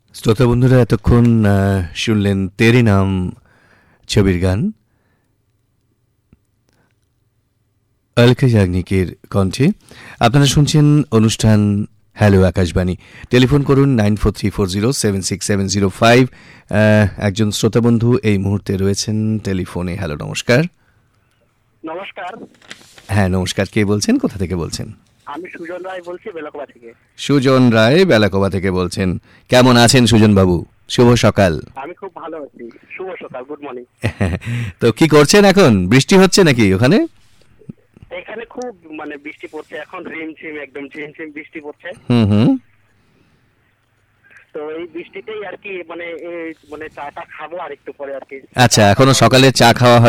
শ্রোতা বন্ধুরা এতক্ষণ শুনলেন তেরি নাম ছবির গান অলকা যাগনিকের কণ্ঠে। আপনারা শুনছেন অনুষ্ঠান হ্যালো আকাশবাণী। টেলিফোন করুন 9434076705। একজন শ্রোতা বন্ধু এই মুহূর্তে রয়েছেন টেলিফোনে। হ্যালো, নমস্কার। নমস্কার। হ্যাঁ নমস্কার, কে বলছেন, কোথা থেকে বলছেন? আমি সুজন রায় বলছি বেলাকোবা থেকে। সুজন রায় বেলাকোবা থেকে বলছেন। কেমন আছেন সুজন বাবু? শুভ সকাল। আমি খুব ভালো আছি, শুভ সকাল, গুড মর্নিং। তো কি করছেন এখন? বৃষ্টি হচ্ছে নাকি ওখানে? এখানে খুব বৃষ্টি পড়ছে এখন, রিমঝিম, একদম ঝিমঝিম বৃষ্টি পড়ছে। হুম। তো এই বৃষ্টিতেই আর কি চাটা খাবো আর একটু পরে আর কি। আচ্ছা, এখনো সকালে চা খাওয়া হয়?